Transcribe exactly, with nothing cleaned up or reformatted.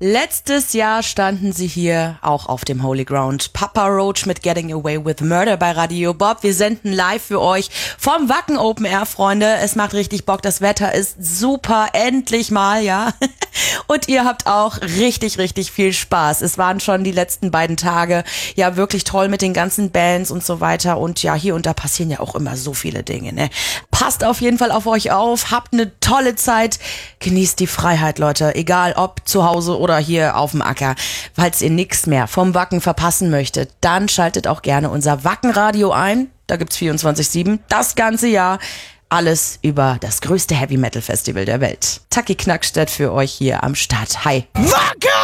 Letztes Jahr standen sie hier auch auf dem Holy Ground. Papa Roach mit Getting Away with Murder bei Radio Bob. Wir senden live für euch vom Wacken Open Air, Freunde. Es macht richtig Bock. Das Wetter ist super. Endlich mal, ja. Und ihr habt auch richtig, richtig viel Spaß. Es waren schon die letzten beiden Tage ja wirklich toll mit den ganzen Bands und so weiter. Und ja, hier und da passieren ja auch immer so viele Dinge, ne? Passt auf jeden Fall auf euch auf. Habt eine tolle Zeit. Genießt die Freiheit, Leute. Egal ob zu Hause oder hier auf dem Acker. Falls ihr nichts mehr vom Wacken verpassen möchtet, dann schaltet auch gerne unser Wackenradio ein. Da gibt's vierundzwanzig sieben das ganze Jahr. Alles über das größte Heavy Metal Festival der Welt. Taki Knackstedt für euch hier am Start. Hi. Wacken!